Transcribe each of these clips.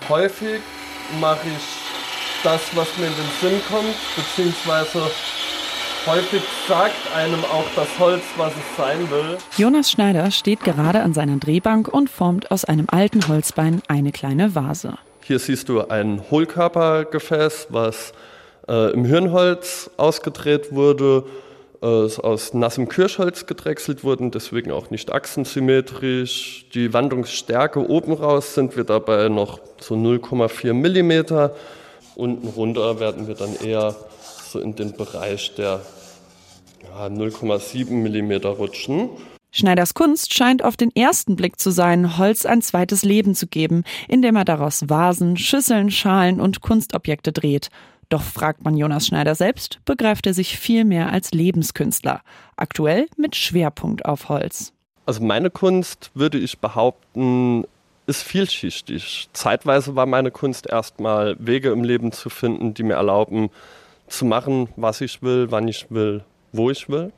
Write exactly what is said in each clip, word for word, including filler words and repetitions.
Häufig mache ich das, was mir in den Sinn kommt, beziehungsweise häufig sagt einem auch das Holz, was es sein will. Jonas Schneider steht gerade an seiner Drehbank und formt aus einem alten Holzbein eine kleine Vase. Hier siehst du ein Hohlkörpergefäß, was äh, im Hirnholz ausgedreht wurde, äh, ist aus nassem Kirschholz gedrechselt worden, deswegen auch nicht achsensymmetrisch. Die Wandungsstärke oben raus sind wir dabei noch so null Komma vier Millimeter. Unten runter werden wir dann eher so in den Bereich der ja, null Komma sieben Millimeter rutschen. Schneiders Kunst scheint auf den ersten Blick zu sein, Holz ein zweites Leben zu geben, indem er daraus Vasen, Schüsseln, Schalen und Kunstobjekte dreht. Doch fragt man Jonas Schneider selbst, begreift er sich viel mehr als Lebenskünstler. Aktuell mit Schwerpunkt auf Holz. Also meine Kunst, würde ich behaupten, ist vielschichtig. Zeitweise war meine Kunst erstmal Wege im Leben zu finden, die mir erlauben, zu machen, was ich will, wann ich will, wo ich will.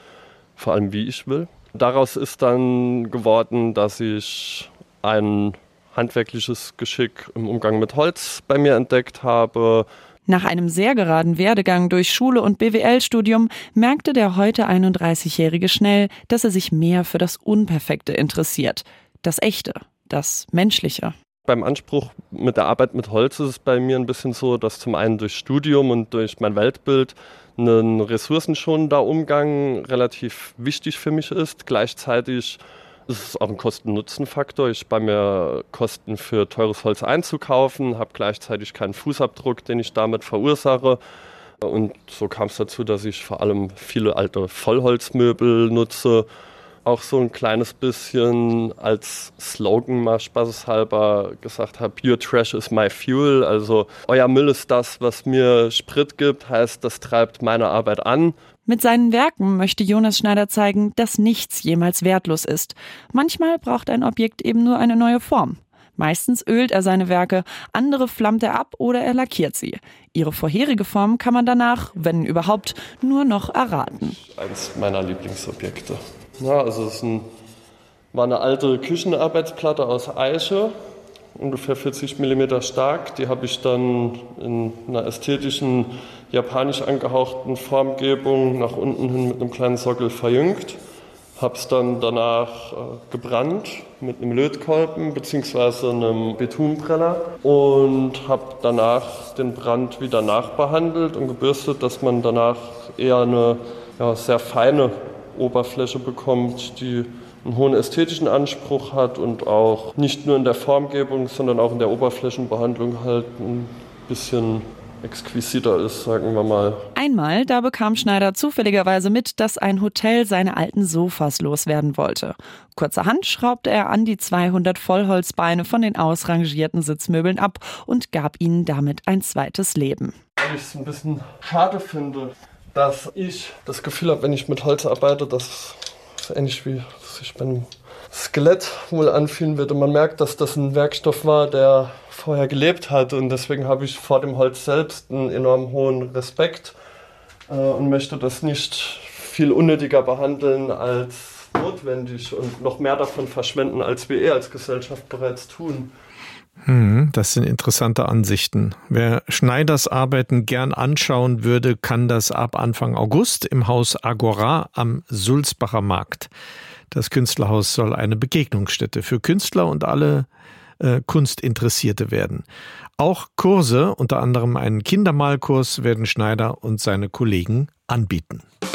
Vor allem wie ich will. Daraus ist dann geworden, dass ich ein handwerkliches Geschick im Umgang mit Holz bei mir entdeckt habe. Nach einem sehr geraden Werdegang durch Schule und B W L-Studium merkte der heute einunddreißigjährige schnell, dass er sich mehr für das Unperfekte interessiert. Das Echte, das Menschliche. Beim Anspruch mit der Arbeit mit Holz ist es bei mir ein bisschen so, dass zum einen durch Studium und durch mein Weltbild ein ressourcenschonender Umgang relativ wichtig für mich ist. Gleichzeitig ist es auch ein Kosten-Nutzen-Faktor. Ich spare mir Kosten für teures Holz einzukaufen, habe gleichzeitig keinen Fußabdruck, den ich damit verursache. Und so kam es dazu, dass ich vor allem viele alte Vollholzmöbel nutze. Auch so ein kleines bisschen als Slogan mal spaßeshalber gesagt habe, Your trash is my fuel, also euer Müll ist das, was mir Sprit gibt, heißt, das treibt meine Arbeit an. Mit seinen Werken möchte Jonas Schneider zeigen, dass nichts jemals wertlos ist. Manchmal braucht ein Objekt eben nur eine neue Form. Meistens ölt er seine Werke, andere flammt er ab oder er lackiert sie. Ihre vorherige Form kann man danach, wenn überhaupt, nur noch erraten. Eins meiner Lieblingsobjekte. Ja, also es ist ein, war eine alte Küchenarbeitsplatte aus Eiche, ungefähr vierzig Millimeter stark. Die habe ich dann in einer ästhetischen, japanisch angehauchten Formgebung nach unten hin mit einem kleinen Sockel verjüngt. Habe es dann danach äh, gebrannt mit einem Lötkolben bzw. einem Betonbrenner und habe danach den Brand wieder nachbehandelt und gebürstet, dass man danach eher eine ja, sehr feine Oberfläche bekommt, die einen hohen ästhetischen Anspruch hat und auch nicht nur in der Formgebung, sondern auch in der Oberflächenbehandlung halt ein bisschen exquisiter ist, sagen wir mal. Einmal, da bekam Schneider zufälligerweise mit, dass ein Hotel seine alten Sofas loswerden wollte. Kurzerhand schraubte er an die zweihundert Vollholzbeine von den ausrangierten Sitzmöbeln ab und gab ihnen damit ein zweites Leben. Weil ich es ein bisschen schade finde, dass ich das Gefühl habe, wenn ich mit Holz arbeite, dass es ähnlich wie sich beim Skelett wohl anfühlen würde. Man merkt, dass das ein Werkstoff war, der vorher gelebt hat und deswegen habe ich vor dem Holz selbst einen enorm hohen Respekt äh, und möchte das nicht viel unnötiger behandeln als notwendig und noch mehr davon verschwenden, als wir eh als Gesellschaft bereits tun. Das sind interessante Ansichten. Wer Schneiders Arbeiten gern anschauen würde, kann das ab Anfang August im Haus Agora am Sulzbacher Markt. Das Künstlerhaus soll eine Begegnungsstätte für Künstler und alle äh, Kunstinteressierte werden. Auch Kurse, unter anderem einen Kindermalkurs, werden Schneider und seine Kollegen anbieten.